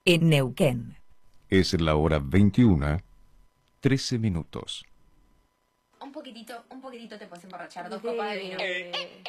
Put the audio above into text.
en Neuquén. Es la hora 21:13. Un poquitito te puedes emborrachar, 2 copas de vino.